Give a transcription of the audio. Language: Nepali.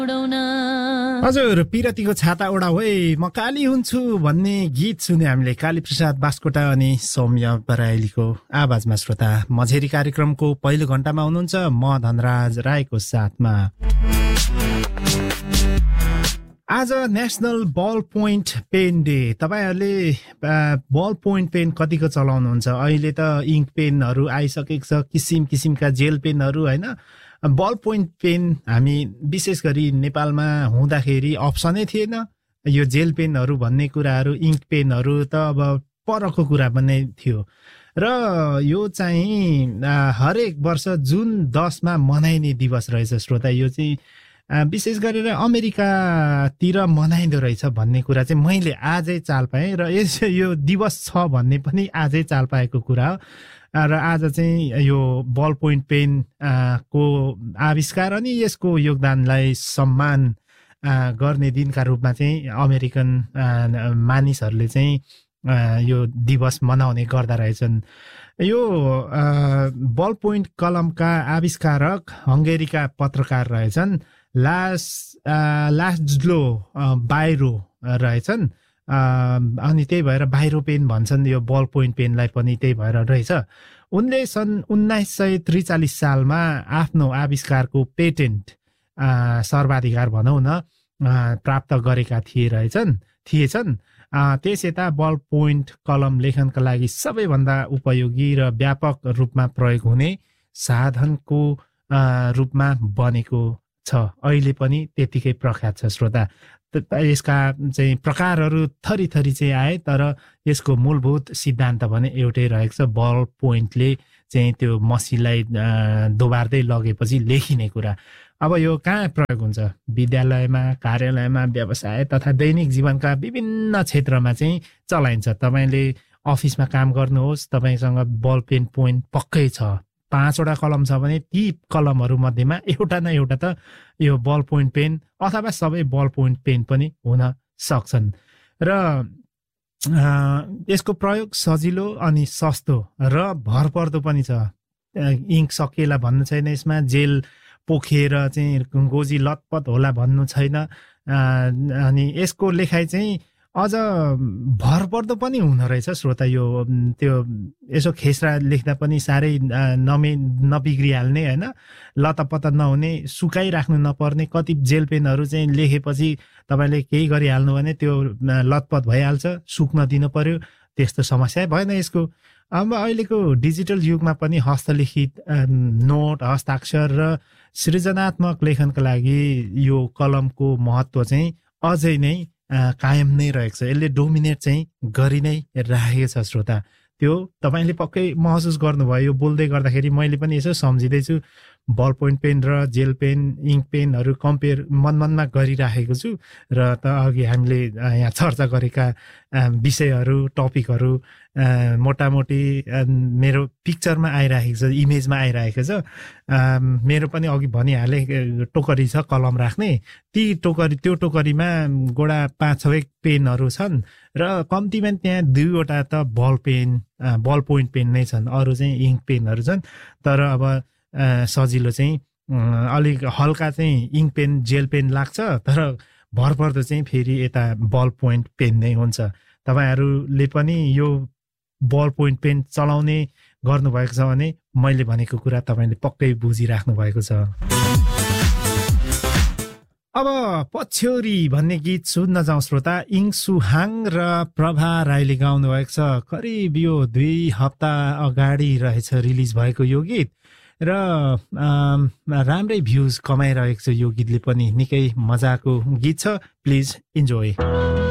हजुर पिरतीको छाता ओडाऊ है म काली हुन्छु भन्ने गीत सुने हामीले काली प्रसाद बास्कोटा अनि सौम्य बराइलीको आवाजमा। श्रोता मझेरी कार्यक्रमको पहिलो घण्टामा हुनुहुन्छ म धनराज राईको साथमा। आज नेशनल बल पोइन्ट पेन डे। तपाईहरुले बल पोइन्ट पेन कतिको चलाउनुहुन्छ? अहिले त इङ्क पेनहरु आइसकेको छ, किसिम किसिमका जेल पेनहरु हैन। बल पोइन्ट पेन हामी विशेष गरी नेपालमा हुँदाखेरि अप्सनै थिएन। यो जेल पेनहरु भन्ने कुराहरु, इङ्क पेनहरु त अब परको कुरा पनि थियो। र यो चाहिँ हरेक वर्ष जुन 10 मा मनाइने दिवस रहेछ श्रोता। यो चाहिँ विशेष गरेर अमेरिकातिर मनाइदो रहेछ भन्ने कुरा चाहिँ मैले आजै चाल पाएँ र यो दिवस छ भन्ने पनि आजै चाल पाएको कुरा हो। र आज चाहिँ यो बल पोइन्ट पेन को आविष्कार अनि यसको योगदानलाई सम्मान गर्ने दिनका रूपमा चाहिँ अमेरिकन मानिसहरूले चाहिँ यो दिवस मनाउने गर्दा रहेछन्। यो बल पोइन्ट कलमका आविष्कारक हङ्गेरीका पत्रकार रहेछन्, लास्लो बाइरो रहेछन्। अनि त्यही भएर बाइरो पेन भन्छन् यो बल पोइन्ट पेनलाई पनि, त्यही भएर रहेछ। उनले सन् 1943 सालमा आफ्नो आविष्कारको पेटेन्ट सर्वाधिकार भनौँ न प्राप्त गरेका थिएछन्। त्यस यता बल पोइन्ट कलम लेखनका लागि सबैभन्दा उपयोगी र व्यापक रूपमा प्रयोग हुने साधनको रूपमा बनेको छ। अहिले पनि त्यतिकै प्रख्यात छ श्रोता। यसका चाहिँ प्रकारहरू थरी थरी चाहिँ आए, तर यसको मूलभूत सिद्धान्त भने एउटै रहेको छ। बल पोइन्टले चाहिँ त्यो मसीलाई दोबार्दै लगेपछि लेखिने कुरा। अब यो कहाँ प्रयोग हुन्छ? विद्यालयमा, कार्यालयमा, व्यवसाय तथा दैनिक जीवनका विभिन्न क्षेत्रमा चाहिँ चलाइन्छ। तपाईले अफिसमा काम गर्नुहोस्, तपाईसँग बल पेन पोइन्ट पक्कै छ। 5 वटा कलम छ भने ती कलमहरू मध्येमा एउटा न एउटा त यो बल पोइन्ट पेन अथवा सबै बल पोइन्ट पेन पनि हुन सक्छन्। र यसको प्रयोग सजिलो अनि सस्तो र भरपर्दो पनि छ। इङ्क सकिएला भन्नु छैन, यसमा जेल पोखेर चाहिँ गोजी लतपत होला भन्नु छैन। अनि यसको लेखाइ चाहिँ अझ भरपर्दो पनि हुँदो रहेछ श्रोता। यो त्यो यसो खेसरा लेख्दा पनि साह्रै नबिग्रिहाल्ने हैन, लतपत नहुने, सुकाइराख्नु नपर्ने। कति जेल पेनहरू चाहिँ लेखेपछि तपाईँले केही गरिहाल्नु भने त्यो लतपत भइहाल्छ, सुक्न दिनु पर्यो। त्यस्तो समस्या भएन यसको। अब अहिलेको डिजिटल युगमा पनि हस्तलिखित नोट, हस्ताक्षर र सृजनात्मक लेखनका लागि यो कलमको महत्त्व चाहिँ अझै नै कायम नै रहेको छ। यसले डोमिनेट चाहिँ गरि नै राखेको छ श्रोता। त्यो तपाईले पक्कै महसुस गर्नुभयो। यो बोल्दै गर्दाखेरि मैले पनि यसो सम्झिँदैछु। बल पोइन्ट पेन र जेल पेन, इङ्क पेनहरू कम्पेयर मनमनमा गरिराखेको छु। र त अघि हामीले यहाँ चर्चा गरेका विषयहरू, टपिकहरू मोटामोटी मेरो पिक्चरमा आइरहेको छ, इमेजमा आइरहेको छ। मेरो पनि अघि भनिहालेँ टोकरी छ कलम राख्ने। त्यो टोकरीमा गोडा 5-6 पेनहरू छन् र कम्तीमा त्यहाँ 2 वटा त बल पोइन्ट पेन नै छन्। अरू चाहिँ इङ्क पेनहरू छन्। तर अब सजिलो चाहिँ अलिक हल्का चाहिँ इङ्क पेन, जेल पेन लाग्छ, तर भरपर्दो चाहिँ फेरि यता बल पोइन्ट पेन नै हुन्छ। तपाईहरूले पनि यो बल पोइन्ट पेन चलाउने गर्नुभएको छ भने मैले भनेको कुरा तपाईँले पक्कै बुझिराख्नु भएको छ। अब पछ्यौरी भन्ने गीत सुन्न जाउँ श्रोता। इङ्सु हाङ र प्रभा राईले गाउनु भएको छ। करिब यो 2 हप्ता अगाडि रहेछ रिलिज भएको यो गीत र राम्रै भ्युज कमाइरहेको छ यो गीतले पनि। निकै मजाको गीत छ। Please enjoy.